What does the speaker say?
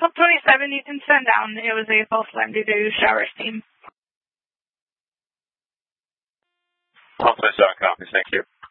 Club 27, you can send down. It was a false alarm due to shower steam. Officer, copy. Thank you.